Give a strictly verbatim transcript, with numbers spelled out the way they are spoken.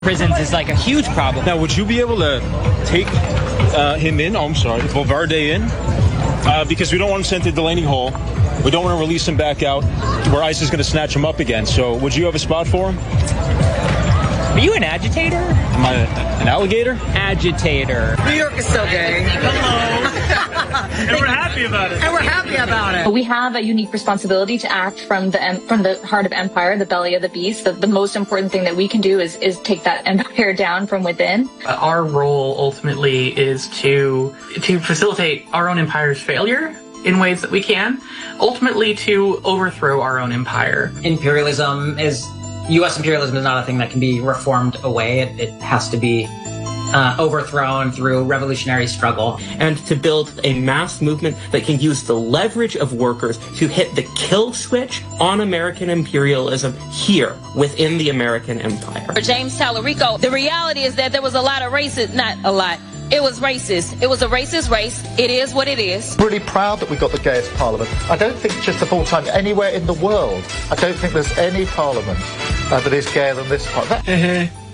prisons is like a huge problem. Now, would you be able to take uh, him in? Oh, I'm sorry, Valverde in? Uh, because we don't want him sent to Delaney Hall. We don't want to release him back out where ICE is going to snatch him up again. So would you have a spot for him? Are you an agitator? Am I an alligator? Agitator. New York is so gay. And we're happy about it. And we're happy about it. We have a unique responsibility to act from the from the heart of empire, the belly of the beast. The, the most important thing that we can do is is take that empire down from within. Our role ultimately is to to facilitate our own empire's failure in ways that we can, ultimately to overthrow our own empire. Imperialism is U S imperialism is not a thing that can be reformed away. It, it has to be uh, overthrown through revolutionary struggle. And to build a mass movement that can use the leverage of workers to hit the kill switch on American imperialism here within the American empire. For James Tallarico, the reality is that there was a lot of racist, not a lot, it was racist. It was a racist race. It is what it is. Really proud that we got the gayest parliament. I don't think just of all time, anywhere in the world, I don't think there's any parliament uh, that is gayer than this one. That